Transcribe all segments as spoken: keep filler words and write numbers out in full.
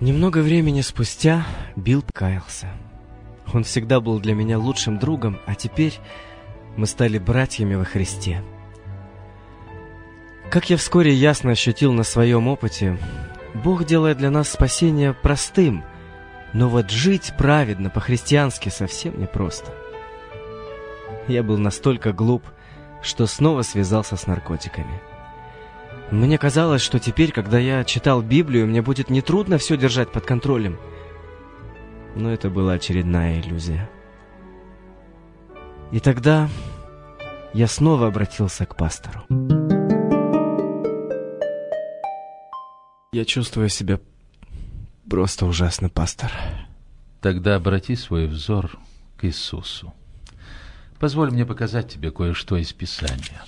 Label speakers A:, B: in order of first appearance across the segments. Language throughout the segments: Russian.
A: Немного времени спустя Билл каялся. Он всегда был для меня лучшим другом, а теперь мы стали братьями во Христе. Как я вскоре ясно ощутил на своем опыте, Бог делает для нас спасение простым, но вот жить праведно по-христиански совсем непросто. Я был настолько глуп, что снова связался с наркотиками. Мне казалось, что теперь, когда я читал Библию, мне будет нетрудно все держать под контролем. Но это была очередная иллюзия. И тогда я снова обратился к пастору. Я чувствую себя просто ужасно, пастор.
B: Тогда обрати свой взор к Иисусу. Позволь мне показать тебе кое-что из Писания.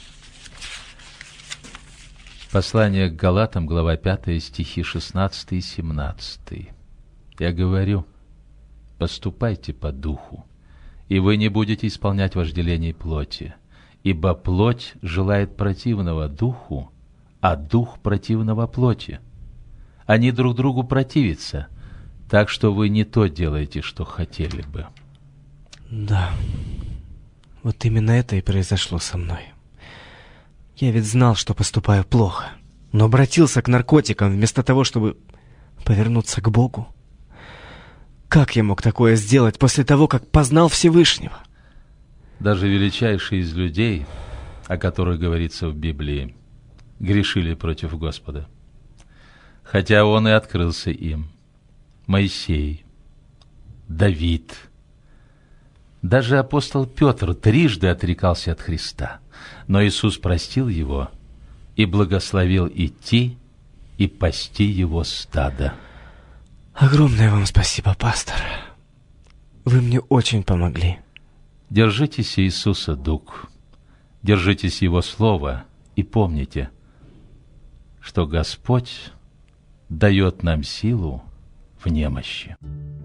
B: Послание к Галатам, глава пятая, стихи шестнадцатый и семнадцатый. Я говорю: поступайте по духу, и вы не будете исполнять вожделений плоти, ибо плоть желает противного духу, а дух противного плоти. Они друг другу противятся, так что вы не то делаете, что хотели бы.
A: Да, вот именно это и произошло со мной. Я ведь знал, что поступаю плохо, но обратился к наркотикам вместо того, чтобы повернуться к Богу. Как я мог такое сделать после того, как познал Всевышнего?
B: Даже величайшие из людей, о которых говорится в Библии, грешили против Господа, хотя Он и открылся им. Моисей, Давид, даже апостол Петр трижды отрекался от Христа, но Иисус простил его и благословил идти и пасти его стадо.
A: Огромное вам спасибо, пастор. Вы мне очень помогли.
B: Держитесь Иисуса, Дух, держитесь Его Слова и помните, что Господь дает нам силу в немощи.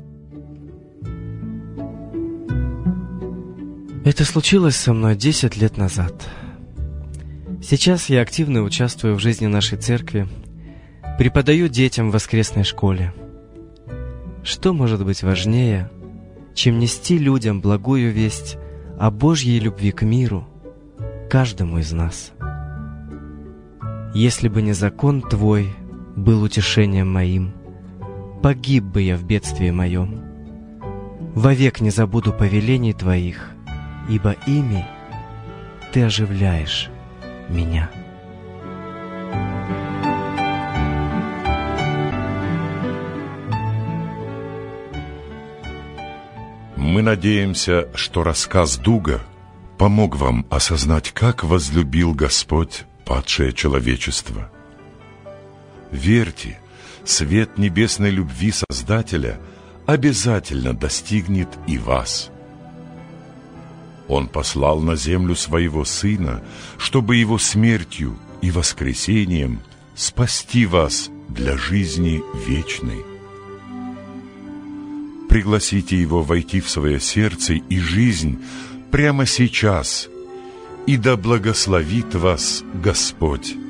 A: Это случилось со мной десять лет назад. Сейчас я активно участвую в жизни нашей церкви, преподаю детям в воскресной школе. Что может быть важнее, чем нести людям благую весть о Божьей любви к миру, каждому из нас? Если бы не закон Твой был утешением моим, погиб бы я в бедствии моем. Вовек не забуду повелений Твоих, ибо ими Ты оживляешь меня.
C: Мы надеемся, что рассказ Дуга помог вам осознать, как возлюбил Господь падшее человечество. Верьте, свет небесной любви Создателя обязательно достигнет и вас. Он послал на землю своего Сына, чтобы Его смертью и воскресением спасти вас для жизни вечной. Пригласите Его войти в свое сердце и жизнь прямо сейчас, и да благословит вас Господь